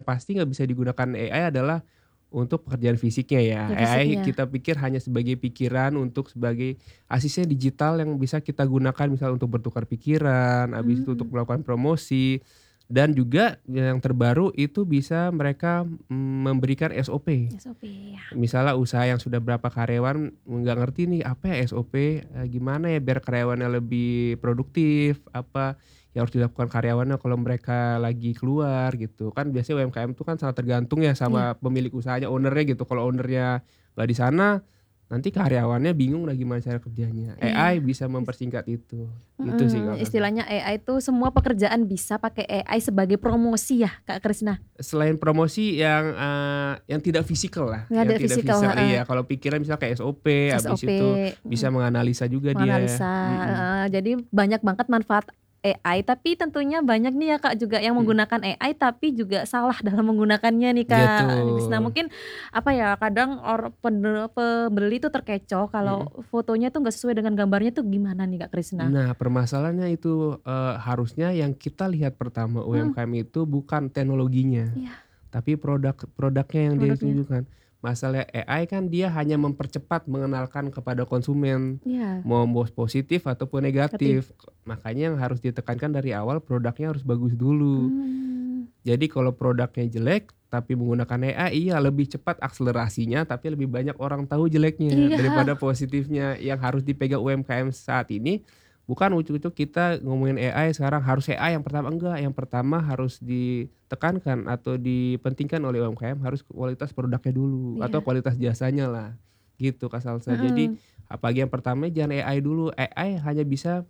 pasti nggak bisa digunakan AI adalah untuk pekerjaan fisiknya ya. Ya AI fisiknya. kita pikir hanya sebagai pikiran untuk sebagai asisten digital yang bisa kita gunakan misal untuk bertukar pikiran, habis itu untuk Mmm, melakukan promosi, dan juga yang terbaru itu bisa mereka, memberikan SOP. SOP ya. Misalnya usaha yang sudah berapa karyawan nggak ngerti nih apa ya SOP, gimana ya biar karyawannya lebih produktif, apa yang harus dilakukan karyawannya kalau mereka lagi keluar gitu. Kan biasanya UMKM tuh kan sangat tergantung ya Iya. sama pemilik usahanya, owner-nya gitu. Kalau owner-nya nggak di sana, nanti karyawannya bingung lah gimana cara kerjanya. AI Iya. bisa mempersingkat itu, gitu sih kalau menurut saya. Istilahnya AI itu semua pekerjaan bisa pakai AI sebagai promosi ya, Kak Krisna? Selain promosi yang tidak fisikal lah, Nggak yang ada tidak fisikal, fisik heeh, iya, kalau pikiran misal kayak SOP, habis SOP, itu bisa mhm, menganalisa juga dia, menganalisa, mhm, heeh, jadi banyak banget manfaat AI, tapi tentunya banyak nih ya, Kak, juga yang mhm, menggunakan AI tapi juga salah dalam menggunakannya nih, Kak, Krisna. betul, Mungkin apa ya, kadang pembeli tuh terkecoh kalau mhm. fotonya tuh nggak sesuai dengan gambarnya tuh gimana nih, Kak Krisna? Nah permasalahannya itu, harusnya yang kita lihat pertama Mhm, UMKM itu bukan teknologinya, iya, tapi produknya yang dia produknya. tunjukkan. Masalah AI kan dia hanya mempercepat mengenalkan kepada konsumen, Iya, mau positif ataupun kreatif. negatif. Makanya yang harus ditekankan dari awal produknya harus bagus dulu. Mmm, Jadi kalau produknya jelek, tapi menggunakan AI, iya lebih cepat akselerasinya, tapi lebih banyak orang tahu jeleknya iya. daripada positifnya. Yang harus dipegang UMKM saat ini, bukan ujuk-ujuk kita ngomongin AI sekarang harus AI yang pertama, enggak. Yang pertama harus ditekankan atau dipentingkan oleh UMKM harus kualitas produknya dulu, atau Iya, kualitas jasanya lah, gitu Kak Salsa. Jadi mhm, apalagi yang pertama jangan AI dulu, AI hanya bisa,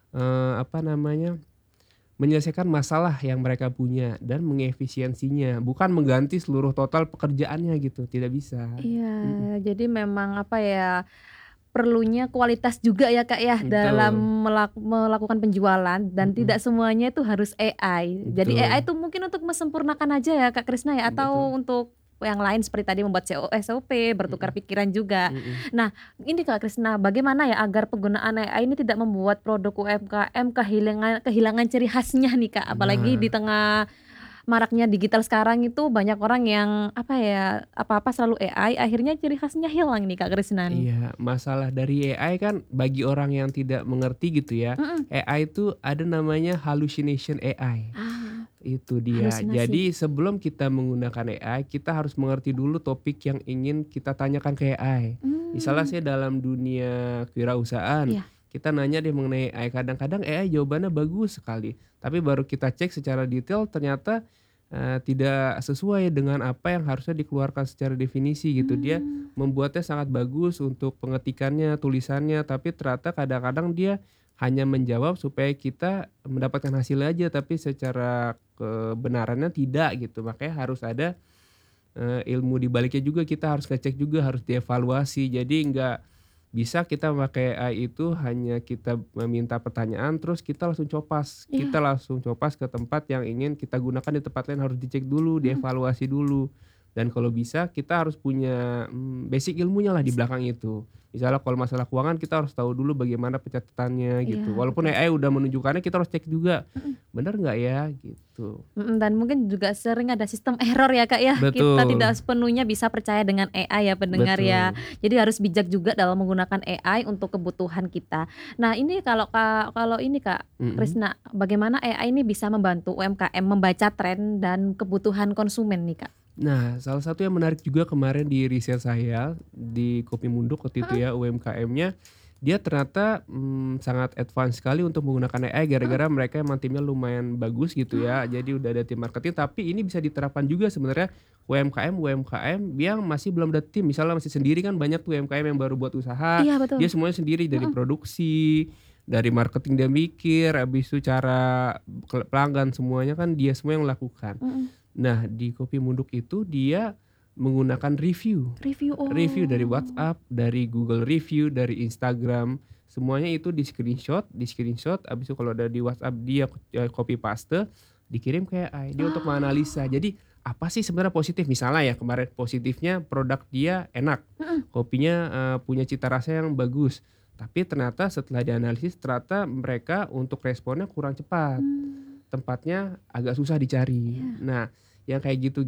apa namanya, menyelesaikan masalah yang mereka punya dan mengefisiensinya, bukan mengganti seluruh total pekerjaannya gitu, tidak bisa. iya, Mhm, jadi memang apa ya, perlunya kualitas juga ya, Kak, ya, dalam betul, melakukan penjualan dan tidak mhm, semuanya itu harus AI. Jadi AI betul, itu mungkin untuk mesempurnakan aja ya, Kak Krisna ya, atau betul, untuk yang lain seperti tadi membuat SOP, bertukar mhm, pikiran juga. mhm. Nah, ini Kak Krisna, bagaimana ya agar penggunaan AI ini tidak membuat produk UMKM kehilangan kehilangan ciri khasnya nih, Kak? Apalagi di Nah, tengah maraknya digital sekarang itu banyak orang yang, apa ya, apa-apa selalu AI, akhirnya ciri khasnya hilang nih, Kak Krisna nih. iya, masalah dari AI kan bagi orang yang tidak mengerti gitu ya, Mhm. AI itu ada namanya hallucination AI. Ah, Itu dia. halusinasi. Jadi sebelum kita menggunakan AI, kita harus mengerti dulu topik yang ingin kita tanyakan ke AI. Misalnya Mmm, saya dalam dunia kewirausahaan, iya, kita nanya deh mengenai AI. Kadang-kadang AI jawabannya bagus sekali, tapi baru kita cek secara detail ternyata tidak sesuai dengan apa yang harusnya dikeluarkan secara definisi gitu. Dia mmm, membuatnya sangat bagus untuk pengetikannya, tulisannya, tapi ternyata kadang-kadang dia hanya menjawab supaya kita mendapatkan hasil aja, tapi secara kebenarannya tidak gitu. Makanya harus ada, ilmu di baliknya juga, kita harus ngecek juga, harus dievaluasi. Jadi nggak bisa kita memakai AI itu hanya kita meminta pertanyaan terus kita iya, langsung copas ke tempat yang ingin kita gunakan di tempat lain, harus dicek dulu, mhm, dievaluasi dulu. Dan kalau bisa kita harus punya, basic ilmunya lah di bisa, belakang itu. Misalnya kalau masalah keuangan kita harus tahu dulu bagaimana pencatatannya gitu. iya, Walaupun betul, AI udah menunjukkannya kita harus cek juga, mhm. bener nggak ya gitu. Dan mungkin juga sering ada sistem error ya, Kak, ya. Kita tidak Betul, sepenuhnya bisa percaya dengan AI ya, pendengar ya. betul, Jadi harus bijak juga dalam menggunakan AI untuk kebutuhan kita. Nah, ini kalau ini, Kak mhm. Krisna, bagaimana AI ini bisa membantu UMKM membaca tren dan kebutuhan konsumen nih, Kak? Nah, salah satu yang menarik juga kemarin di riset saya, di Kopi Munduk waktu itu Mhm, ya, UMKM-nya, dia ternyata, sangat advance sekali untuk menggunakan AI mhm. gara-gara mereka emang timnya lumayan bagus gitu ya. Oh, Jadi udah ada tim marketing, tapi ini bisa diterapkan juga sebenarnya UMKM yang masih belum ada tim, misalnya masih sendiri kan banyak tuh UMKM yang baru buat usaha, iya betul, dia semuanya sendiri dari mhm, produksi, dari marketing dia mikir, habis itu cara pelanggan semuanya kan dia semua yang lakukan. mhm. Nah, di Kopi Munduk itu dia menggunakan review. Review, Review dari oh. WhatsApp, dari Google Review, dari Instagram, semuanya itu di-screenshot, habis itu kalau ada di WhatsApp dia, copy paste, dikirim ke AI, dia untuk menganalisa. Oh, Jadi, apa sih sebenarnya positif? Misalnya ya kemarin positifnya produk dia enak, mhm, kopinya, punya cita rasa yang bagus, tapi ternyata setelah dianalisis ternyata mereka untuk responnya kurang cepat, mmm, tempatnya agak susah dicari. iya. Nah, yang kayak gitu